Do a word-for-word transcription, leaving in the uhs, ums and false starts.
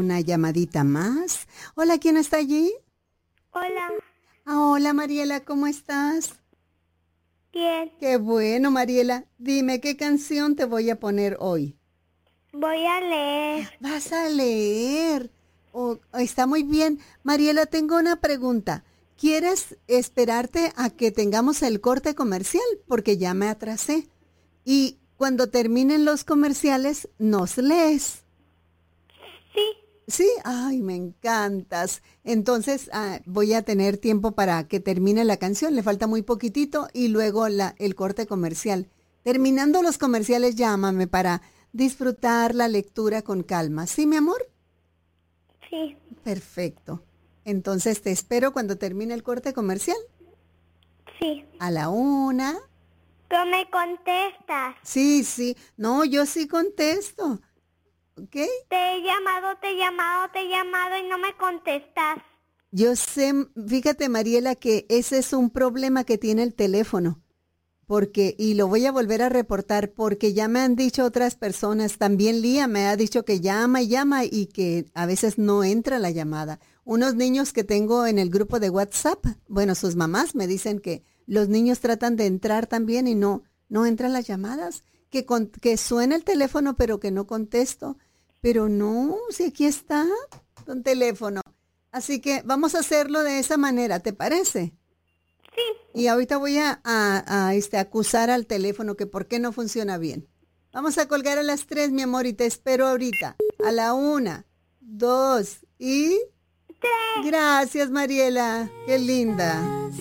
una llamadita más. Hola, ¿quién está allí? Hola, Ah, hola, Mariela, ¿cómo estás? bien. Qué bueno, Mariela. Dime, ¿qué canción te voy a poner hoy? Voy a leer. Vas a leer. Oh, está muy bien. Mariela, tengo una pregunta. ¿Quieres esperarte a que tengamos el corte comercial? Porque ya me atrasé. Y cuando terminen los comerciales, nos lees. Sí, Sí, ay, me encantas. Entonces, ah, voy a tener tiempo para que termine la canción. Le falta muy poquitito y luego la, el corte comercial. Terminando los comerciales, llámame para disfrutar la lectura con calma. ¿Sí, mi amor? sí, Perfecto. Entonces, te espero cuando termine el corte comercial. sí. A la una. Pero me contestas. Sí, sí. No, yo sí contesto. ¿Ok? Te he llamado, te he llamado, te he llamado y no me contestas. Yo sé, fíjate, Mariela, que ese es un problema que tiene el teléfono. Porque, y lo voy a volver a reportar, porque ya me han dicho otras personas, también Lía me ha dicho que llama y llama y que a veces no entra la llamada. Unos niños que tengo en el grupo de WhatsApp, bueno, sus mamás me dicen que los niños tratan de entrar también y no, no entran las llamadas, que, con, que suena el teléfono pero que no contesto. Pero no, si aquí está, con teléfono. Así que vamos a hacerlo de esa manera, ¿te parece? Sí, Y ahorita voy a, a, a, este, acusar al teléfono que por qué no funciona bien. Vamos a colgar a las tres, mi amor, y te espero ahorita. A la una, dos y... tres. Gracias, Mariela. Qué linda.